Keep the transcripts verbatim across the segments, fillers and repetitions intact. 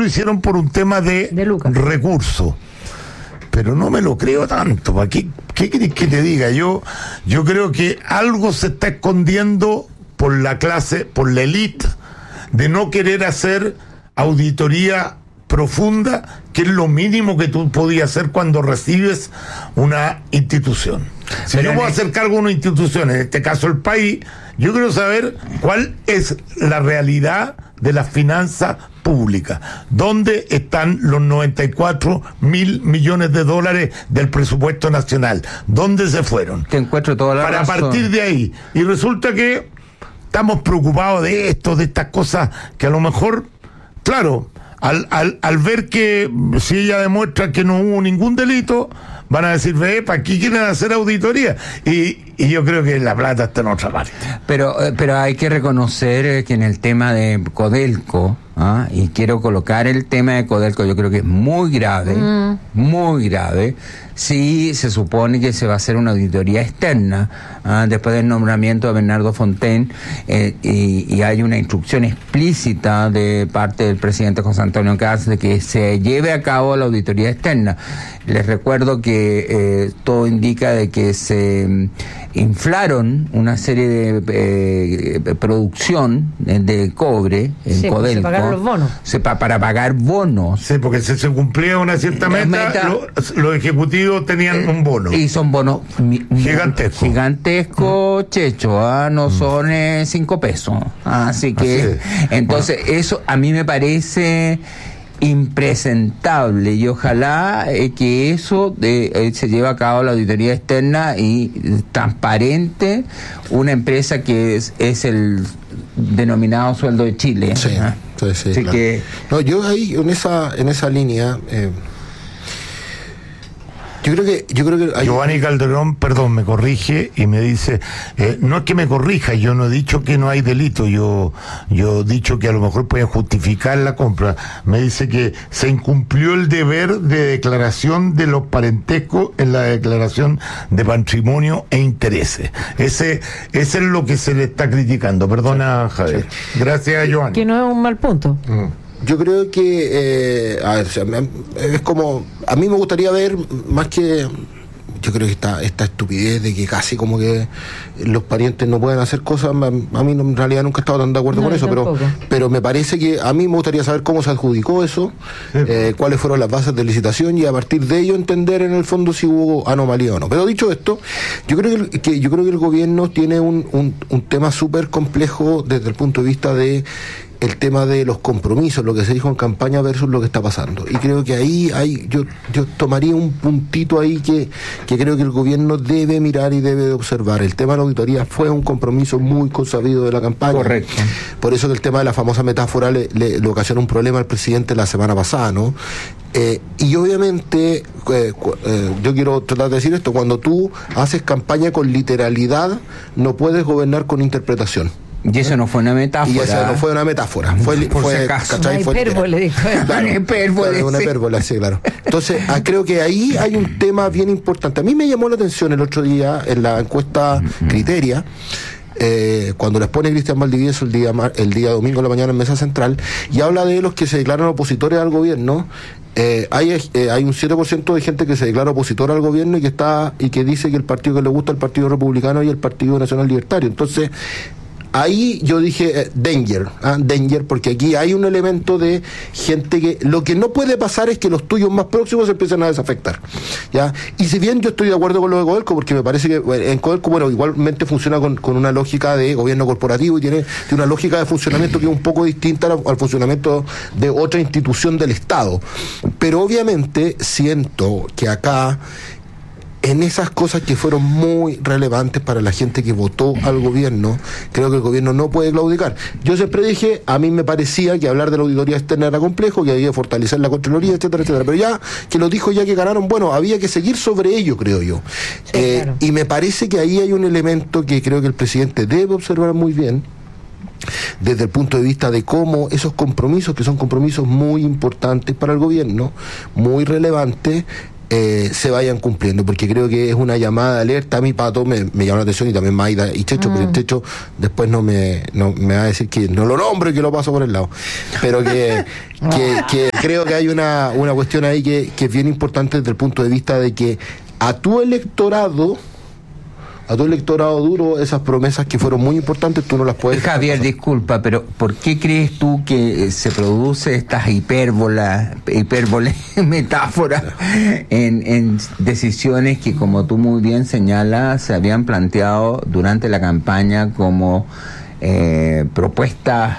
lo hicieron por un tema de, de recursos. Pero no me lo creo tanto. ¿Para qué, qué querés que te diga? Yo, yo creo que algo se está escondiendo por la clase, por la élite, de no querer hacer auditoría profunda, que es lo mínimo que tú podías hacer cuando recibes una institución. Si Pero yo puedo hacer cargo de una institución, en este caso el país, yo quiero saber cuál es la realidad de las finanzas públicas. ¿Dónde están los noventa y cuatro mil millones de dólares del presupuesto nacional? ¿Dónde se fueron? Te encuentro toda la Para razón. partir de ahí. Y resulta que estamos preocupados de esto, de estas cosas que a lo mejor, claro, al, al, al ver que si ella demuestra que no hubo ningún delito, van a decir, ve, ¿para qué quieren hacer auditoría? Y, y yo creo que la plata está en otra parte. Pero, pero hay que reconocer que en el tema de Codelco, ¿ah? y quiero colocar el tema de Codelco, yo creo que es muy grave, mm. muy grave. Sí, se supone que se va a hacer una auditoría externa ¿ah? después del nombramiento de Bernardo Fontaine, eh, y, y hay una instrucción explícita de parte del presidente José Antonio Caz de que se lleve a cabo la auditoría externa. Les recuerdo que eh, todo indica de que se inflaron una serie de eh, producción de cobre en sí, Codelco. Se pagaron los bonos. Se, pa, para pagar bonos. Sí, porque si se cumplía una cierta meta, meta los, los ejecutivos tenían eh, un bono. Y son bonos gigantescos. Gigantescos, mm. Checho, ¿ah? no mm. son eh, cinco pesos. Así que, Así entonces, bueno. eso a mí me parece impresentable, y ojalá eh, que eso de, eh, se lleve a cabo la auditoría externa y eh, transparente, una empresa que es, es el denominado sueldo de Chile. Sí, ¿eh? sí, sí, Así claro. que, no, yo ahí en esa en esa línea eh, Yo creo que, yo creo que hay... Giovanni Calderón, perdón, me corrige y me dice, eh, no es que me corrija, yo no he dicho que no hay delito, yo, yo he dicho que a lo mejor pueden justificar la compra. Me dice que se incumplió el deber de declaración de los parentescos en la declaración de patrimonio e intereses. Ese, ese es lo que se le está criticando. Perdona, sí, Javier. Sí. Gracias, Giovanni. Que no es un mal punto. Mm. Yo creo que, eh, a ver, o sea, es como, a mí me gustaría ver más que, yo creo que esta, esta estupidez de que casi como que los parientes no pueden hacer cosas, a mí no, en realidad nunca he estado tan de acuerdo no, con eso, pero, pero me parece que a mí me gustaría saber cómo se adjudicó eso, sí. eh, cuáles fueron las bases de licitación y a partir de ello entender en el fondo si hubo anomalía o no. Pero dicho esto, yo creo que, el, que, yo creo que el gobierno tiene un, un, un tema súper complejo desde el punto de vista de el tema de los compromisos, lo que se dijo en campaña versus lo que está pasando. Y creo que ahí hay, yo, yo tomaría un puntito ahí que, que creo que el gobierno debe mirar y debe observar. El tema de la auditoría fue un compromiso muy consabido de la campaña. Correcto. Por eso que el tema de la famosa metáfora le, le, le ocasionó un problema al presidente la semana pasada, ¿no? Eh, y obviamente, eh, eh, yo quiero tratar de decir esto, cuando tú haces campaña con literalidad, no puedes gobernar con interpretación. Y eso no fue una metáfora. Y eso no fue una metáfora. Fue, por fue, si acaso. Una hipérbole, dijo. Claro, una hipérbole. Claro, una hipérbole, sí, claro. Entonces, ah, creo que ahí hay un tema bien importante. A mí me llamó la atención el otro día en la encuesta mm-hmm. Criteria, eh, cuando les pone Cristian Valdivieso el día, el día domingo de la mañana en Mesa Central, y habla de los que se declaran opositores al gobierno. Eh, hay eh, hay un siete por ciento de gente que se declara opositora al gobierno y que está y que dice que el partido que le gusta es el Partido Republicano y el Partido Nacional Libertario. Entonces, ahí yo dije eh, danger, ¿ah? danger, porque aquí hay un elemento de gente que lo que no puede pasar es que los tuyos más próximos se empiecen a desafectar, ¿ya? Y si bien yo estoy de acuerdo con lo de Codelco, porque me parece que bueno, en Codelco, bueno, igualmente funciona con, con una lógica de gobierno corporativo y tiene, tiene una lógica de funcionamiento que es un poco distinta al, al funcionamiento de otra institución del Estado, pero obviamente siento que acá en esas cosas que fueron muy relevantes para la gente que votó al gobierno, creo que el gobierno no puede claudicar. Yo siempre dije, a mí me parecía que hablar de la auditoría externa era complejo, que había que fortalecer la Contraloría, etcétera, etcétera, pero ya que lo dijo, ya que ganaron, bueno, había que seguir sobre ello, creo yo. Sí, eh, claro. Y me parece que ahí hay un elemento que creo que el presidente debe observar muy bien, desde el punto de vista de cómo esos compromisos, que son compromisos muy importantes para el gobierno, muy relevantes, eh, se vayan cumpliendo, porque creo que es una llamada de alerta. A mí, Pato, me, me llamó la atención, y también Maida y Checho, mm. pero el Checho después no me, no, me va a decir que no lo nombro y que lo paso por el lado. Pero que, que, que creo que hay una, una cuestión ahí que, que es bien importante desde el punto de vista de que a tu electorado, a tu electorado duro, esas promesas que fueron muy importantes, tú no las puedes... Javier, disculpa, pero ¿por qué crees tú que se produce estas hipérbolas, hipérboles, metáforas en, en decisiones que, como tú muy bien señalas, se habían planteado durante la campaña como eh, propuestas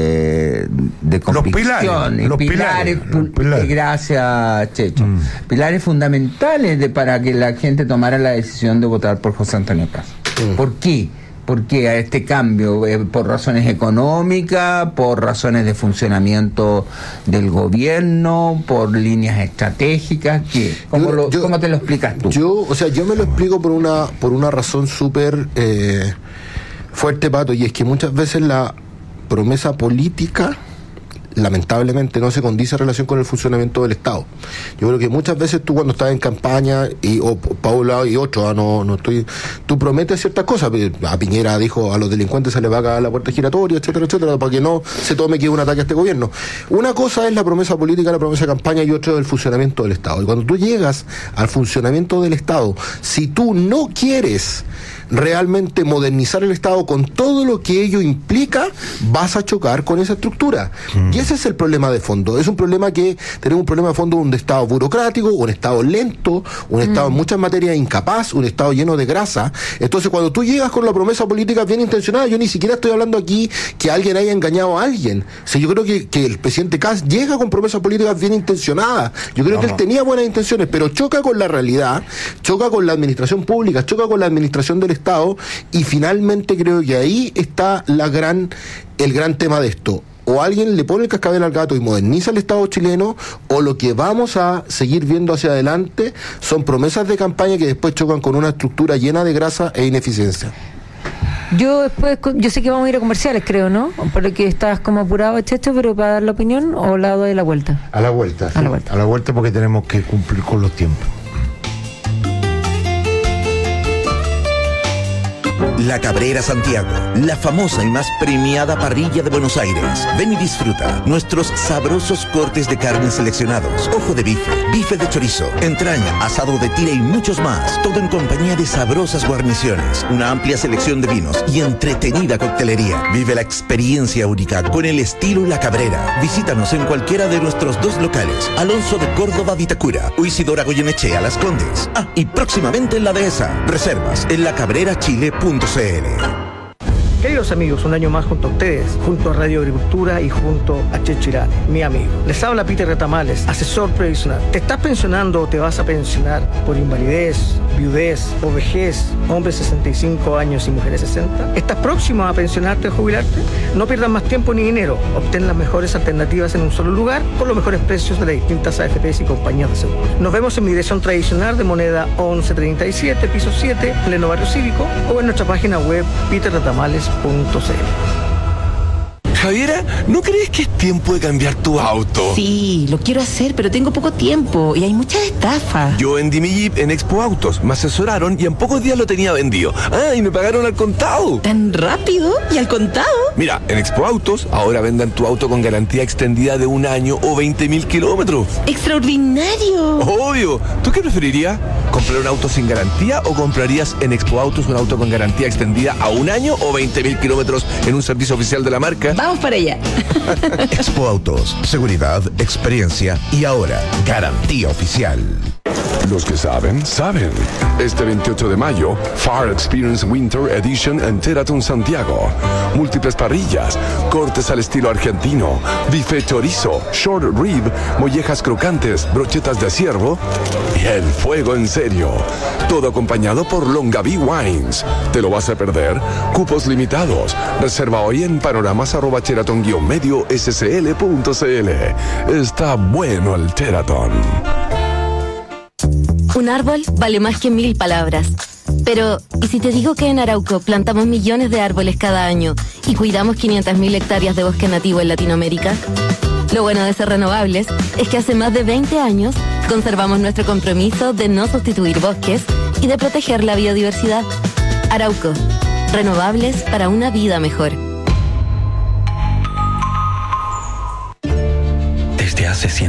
eh, de convicción, los pilares, los pilares, pilares, los pilares. Gracias, Checho. Mm. Pilares fundamentales de para que la gente tomara la decisión de votar por José Antonio Caz. Mm. ¿Por qué? ¿Por qué a este cambio? Eh, ¿Por razones económicas? ¿Por razones de funcionamiento del gobierno? ¿Por líneas estratégicas? ¿Qué? ¿Cómo, yo, lo, yo, ¿Cómo te lo explicas tú? Yo, o sea, yo me lo explico por una, por una razón súper eh, fuerte, Pato, y es que muchas veces la promesa política lamentablemente no se condice en relación con el funcionamiento del Estado. Yo creo que muchas veces tú, cuando estás en campaña, y o Paula y otros, ah, no, no estoy, tú prometes ciertas cosas. A Piñera dijo, a los delincuentes se les va a caer la puerta giratoria, etcétera, etcétera, para que no se tome que es un ataque a este gobierno. Una cosa es la promesa política, la promesa de campaña, y otra es el funcionamiento del Estado. Y cuando tú llegas al funcionamiento del Estado, si tú no quieres realmente modernizar el Estado con todo lo que ello implica, vas a chocar con esa estructura. Mm. Y ese es el problema de fondo. Es un problema que tenemos un problema de fondo, un Estado burocrático, un Estado lento, un mm. Estado en muchas materias incapaz, un Estado lleno de grasa. Entonces, cuando tú llegas con la promesa política bien intencionada, yo ni siquiera estoy hablando aquí que alguien haya engañado a alguien. O sea, yo creo que, que el presidente Caz llega con promesas políticas bien intencionadas. Yo creo no, que él no. tenía buenas intenciones, pero choca con la realidad, choca con la administración pública, choca con la administración del Estado, y finalmente creo que ahí está la gran, el gran tema de esto. O alguien le pone el cascabel al gato y moderniza el Estado chileno, o lo que vamos a seguir viendo hacia adelante son promesas de campaña que después chocan con una estructura llena de grasa e ineficiencia. Yo después, yo sé que vamos a ir a comerciales, creo, ¿no? Por lo que estás como apurado, Checho, pero para dar la opinión, ¿o la doy la vuelta? A la vuelta. A sí. la vuelta. A la vuelta, porque tenemos que cumplir con los tiempos. La Cabrera Santiago, la famosa y más premiada parrilla de Buenos Aires. Ven y disfruta nuestros sabrosos cortes de carne seleccionados, ojo de bife, bife de chorizo, entraña, asado de tira y muchos más. Todo en compañía de sabrosas guarniciones, una amplia selección de vinos y entretenida coctelería. Vive la experiencia única con el estilo La Cabrera. Visítanos en cualquiera de nuestros dos locales, Alonso de Córdoba, Vitacura, o Isidora Goyenechea, Las Condes. Ah, y próximamente en La Dehesa. Reservas en la cabrera chile punto c l. Queridos amigos, un año más junto a ustedes, junto a Radio Agricultura y junto a Checho Irane, mi amigo. Les habla Peter Retamales, asesor previsional. ¿Te estás pensionando o te vas a pensionar por invalidez, viudez o vejez, hombres sesenta y cinco años y mujeres sesenta? ¿Estás próximo a pensionarte o jubilarte? No pierdas más tiempo ni dinero. Obtén las mejores alternativas en un solo lugar con los mejores precios de las distintas A F Pes y compañías de seguro. Nos vemos en mi dirección tradicional de Moneda once treinta y siete, piso siete, pleno barrio cívico, o en nuestra página web peter retamales punto c l. Javiera, ¿no crees que es tiempo de cambiar tu auto? Sí, lo quiero hacer, pero tengo poco tiempo y hay muchas estafas. Yo vendí mi Jeep en Expo Autos, me asesoraron y en pocos días lo tenía vendido. Ah, y me pagaron al contado. ¿Tan rápido? ¿Y al contado? Mira, en Expo Autos ahora venden tu auto con garantía extendida de un año o veinte mil kilómetros. ¡Extraordinario! Obvio. ¿Tú qué preferirías? ¿Comprar un auto sin garantía o comprarías en Expo Autos un auto con garantía extendida a un año o veinte mil kilómetros en un servicio oficial de la marca? Vamos para allá. Expo Autos, seguridad, experiencia y ahora garantía oficial. Los que saben, saben. Este veintiocho de mayo, Far Experience Winter Edition en Teraton Santiago. Múltiples parrillas, cortes al estilo argentino, bife chorizo, short rib, mollejas crocantes, brochetas de ciervo y el fuego en serio. Todo acompañado por Longaví Wines. ¿Te lo vas a perder? Cupos limitados. Reserva hoy en panoramas arroba teraton guion medio scl punto cl. Está bueno el Teraton. Un árbol vale más que mil palabras. Pero, ¿y si te digo que en Arauco plantamos millones de árboles cada año y cuidamos quinientas mil hectáreas de bosque nativo en Latinoamérica? Lo bueno de ser renovables es que hace más de veinte años Conservamos nuestro compromiso de no sustituir bosques y de proteger la biodiversidad. Arauco, renovables para una vida mejor. Desde hace